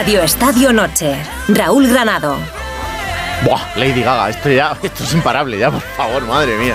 Radio Estadio Noche. Raúl Granado. Buah, Lady Gaga, esto es imparable ya, por favor, madre mía.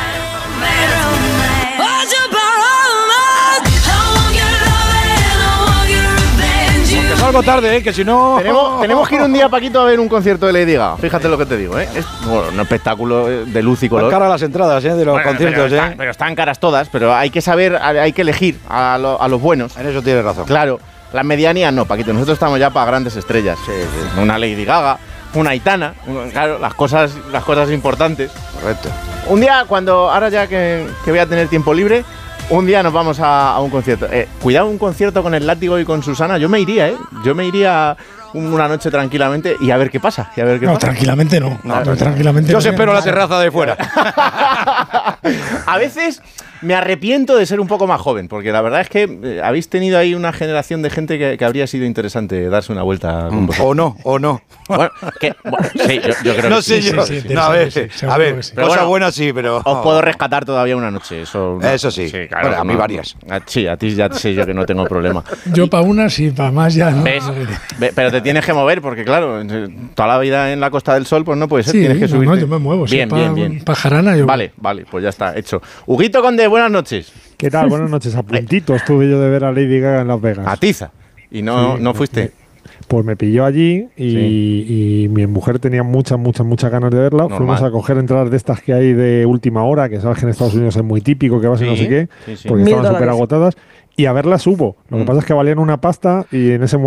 Que salgo tarde, que si no... Tenemos que ir un día, Paquito, a ver un concierto de Lady Gaga. Fíjate lo que te digo, ¿eh? Es un espectáculo de luz y color. Están caras las entradas, de los conciertos, pero están caras todas, pero hay que saber, hay que elegir a los buenos. En eso tienes razón. Claro, las medianías no, Paquito. Nosotros estamos ya para grandes estrellas. Sí. Una Lady Gaga, una Aitana, claro, las cosas importantes. Correcto. Un día, ahora ya que voy a tener tiempo libre, un día nos vamos a un concierto. Cuidado, un concierto con el Látigo y con Susana. Yo me iría, Yo me iría una noche tranquilamente y a ver qué pasa. Tranquilamente no. Tranquilamente yo os espero la terraza de fuera. A veces me arrepiento de ser un poco más joven, porque la verdad es que habéis tenido ahí una generación de gente que habría sido interesante darse una vuelta con vosotros. O no. Bueno, sí, yo creo no que sé sí. yo. Sí, No, a ver, sí. Cosas buenas sí, pero... Os puedo rescatar todavía una noche, eso sí. Claro, bueno, a mí varias. Sí, a ti ya sé yo que no tengo problema. Yo para una sí, para más ya no. ¿Ves? Pero te tienes que mover, porque claro, toda la vida en la Costa del Sol, pues no puede ser, Sí, tienes que subirte. No, yo me muevo. Bien. Pajarana yo. Vale, pues ya está, hecho. Huguito Conde, buenas noches. ¿Qué tal? Buenas noches. A puntito estuve yo de ver a Lady Gaga en Las Vegas. A Tiza. Y no fuiste. Pues me pilló allí y mi mujer tenía muchas ganas de verla. Normal. Fuimos a coger entradas de estas que hay de última hora, que sabes que en Estados Unidos es muy típico, que vas y no sé qué, porque estaban súper agotadas. Y a verlas hubo. Lo que pasa es que valían una pasta y en ese momento